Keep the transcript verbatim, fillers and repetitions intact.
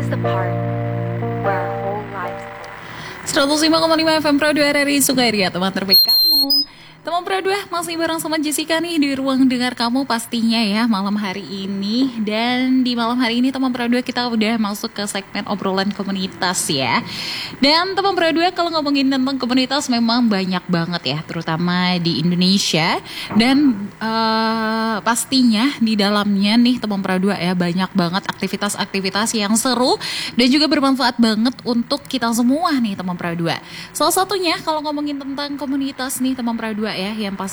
the part where our whole lives seratus lima koma lima F M Pro dua R R I Sukaria, teman terbaik kamu. Teman Pro dua masih bareng sama Jessica nih di ruang dengar kamu pastinya ya malam hari ini. Dan di malam hari ini teman Pro dua kita udah masuk ke segmen obrolan komunitas ya. Dan teman Pro dua kalau ngomongin tentang komunitas memang banyak banget ya, terutama di Indonesia. Dan uh, pastinya di dalamnya nih teman Pro dua ya banyak banget aktivitas-aktivitas yang seru dan juga bermanfaat banget untuk kita semua nih teman Pro dua. Salah satunya kalau ngomongin tentang komunitas nih teman Pro dua ya, yang pasti